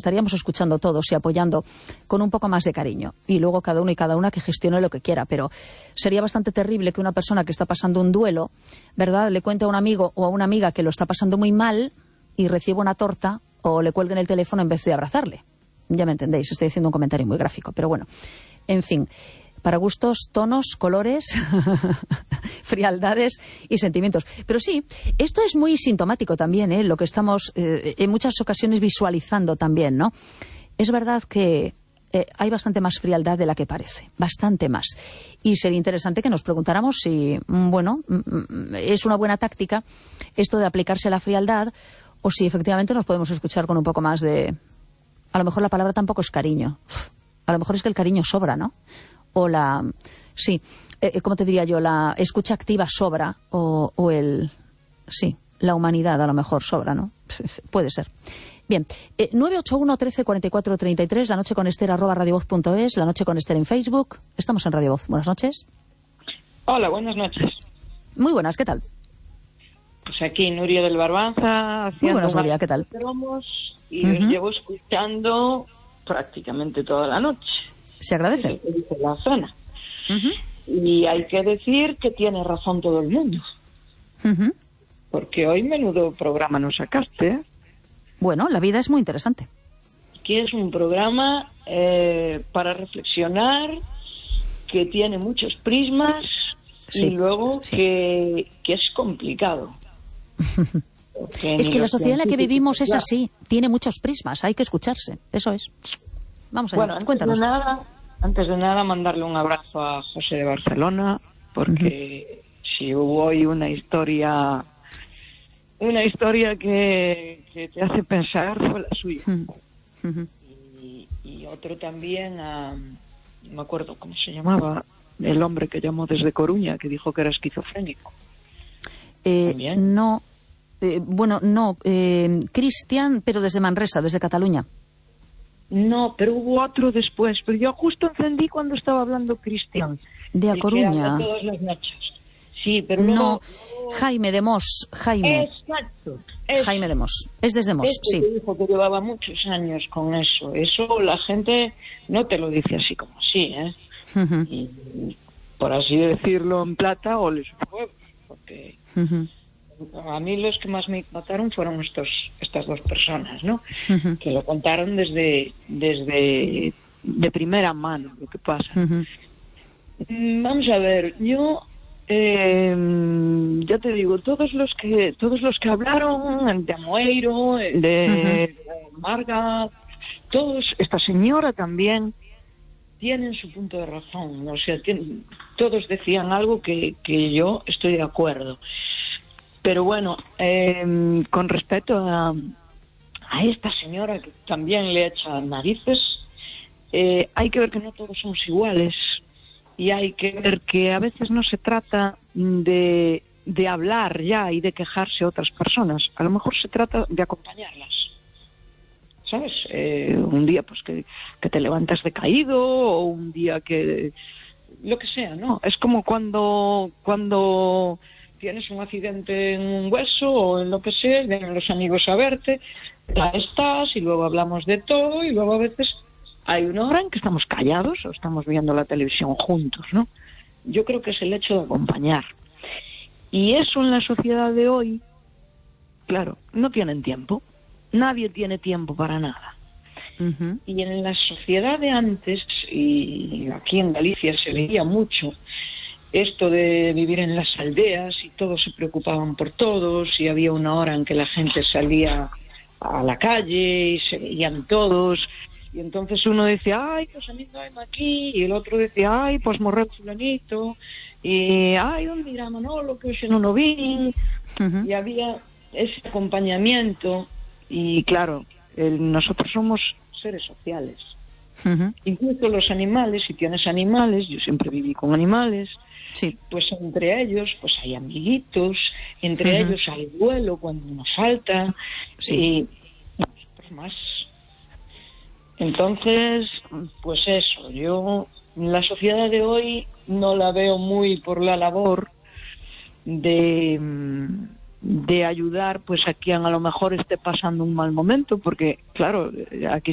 estaríamos escuchando todos y apoyando con un poco más de cariño. Y luego cada uno y cada una que gestione lo que quiera. Pero sería bastante terrible que una persona que está pasando un duelo, ¿verdad?, le cuente a un amigo o a una amiga que lo está pasando muy mal y reciba una torta o le cuelguen el teléfono en vez de abrazarle. Ya me entendéis, estoy haciendo un comentario muy gráfico. Pero bueno, en fin, para gustos, tonos, colores, frialdades y sentimientos. Pero sí, esto es muy sintomático también, lo que estamos en muchas ocasiones visualizando también, ¿no? Es verdad que hay bastante más frialdad de la que parece, bastante más. Y sería interesante que nos preguntáramos si, bueno, es una buena táctica esto de aplicarse la frialdad o si efectivamente nos podemos escuchar con un poco más de... A lo mejor la palabra tampoco es cariño. A lo mejor es que el cariño sobra, ¿no? O la... Sí, ¿cómo te diría yo? La escucha activa sobra o el... Sí, la humanidad a lo mejor sobra, ¿no? Puede ser. Bien, 981 13 44 33, la noche con Esther @radiovoz.es, la noche con Esther en Facebook. Estamos en Radio Voz. Buenas noches. Hola, buenas noches. Muy buenas, ¿qué tal? Pues aquí Nuria del Barbanza haciendo... Muy buenas, Nuria, ¿qué tal? Y os llevo escuchando prácticamente toda la noche. Se agradece. Dice la zona. Y hay que decir que tiene razón todo el mundo. Porque hoy menudo programa nos sacaste, ¿eh? Bueno, la vida es muy interesante. Que es un programa para reflexionar, que tiene muchos prismas y luego que es complicado. Es que la sociedad en la que vivimos es así, tiene muchos prismas, hay que escucharse, eso es. Vamos allá, cuéntanos. Antes de nada, mandarle un abrazo a José de Barcelona, porque si hubo hoy una historia que te hace pensar, fue la suya. Y otro también no me acuerdo cómo se llamaba, el hombre que llamó desde Coruña, que dijo que era esquizofrénico. No, Cristian, pero desde Manresa, desde Cataluña. No, pero hubo otro después, pero yo justo encendí cuando estaba hablando Cristian. De A Coruña. Todas las noches. Sí, pero no, Jaime de Mos, Jaime. Exacto. Jaime de Mos, es desde Mos, sí. Dijo que llevaba muchos años con eso. Eso la gente no te lo dice así como así, ¿eh? Y, por así decirlo en plata, o les huevos, porque a mí los que más me impactaron fueron estas dos personas, ¿no? Que lo contaron desde de primera mano lo que pasa. Vamos a ver, yo ya te digo, todos los que hablaron, de Amoeiro, de Marga, todos, esta señora también, tienen su punto de razón. O sea, todos decían algo que yo estoy de acuerdo. Pero bueno, con respecto a esta señora que también le echa narices, hay que ver que no todos somos iguales. Y hay que ver que a veces no se trata de hablar ya y de quejarse a otras personas. A lo mejor se trata de acompañarlas. ¿Sabes? Un día pues que te levantas decaído, o un día que... lo que sea, ¿no? Es como cuando tienes un accidente en un hueso o en lo que sea, vienen los amigos a verte, ya estás y luego hablamos de todo y luego a veces... hay una hora en que estamos callados o estamos viendo la televisión juntos, ¿no? Yo creo que es el hecho de acompañar. Y eso en la sociedad de hoy, claro, no tienen tiempo. Nadie tiene tiempo para nada. Y en la sociedad de antes, y aquí en Galicia se veía mucho, esto de vivir en las aldeas y todos se preocupaban por todos y había una hora en que la gente salía a la calle y se veían todos... Y entonces uno decía, ay, pues a mí no hay aquí, y el otro decía, ay, pues morreu fulanito, y ay, ¿dónde irá Manolo, que hoy no lo vi? Y había ese acompañamiento, y claro, nosotros somos seres sociales. Incluso los animales, si tienes animales, yo siempre viví con animales, pues entre ellos pues hay amiguitos, entre ellos hay duelo cuando uno falta, y nosotros más... Entonces, pues eso, yo la sociedad de hoy no la veo muy por la labor de ayudar pues a quien a lo mejor esté pasando un mal momento, porque claro, aquí